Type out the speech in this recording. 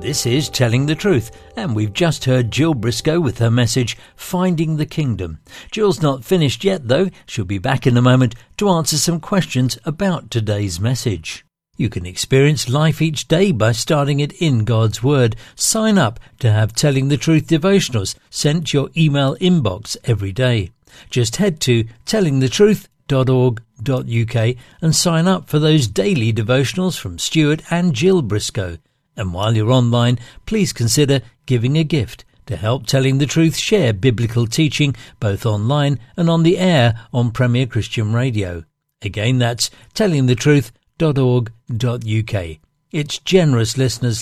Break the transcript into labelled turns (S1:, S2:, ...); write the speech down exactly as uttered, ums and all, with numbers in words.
S1: This is Telling the Truth, and we've just heard Jill Briscoe with her message, Finding the Kingdom. Jill's not finished yet, though. She'll be back in a moment to answer some questions about today's message. You can experience life each day by starting it in God's Word. Sign up to have Telling the Truth devotionals sent to your email inbox every day. Just head to telling the truth dot org dot U K and sign up for those daily devotionals from Stuart and Jill Briscoe. And while you're online, please consider giving a gift to help Telling the Truth share biblical teaching both online and on the air on Premier Christian Radio. Again, that's telling the truth dot org dot U K. It's generous listeners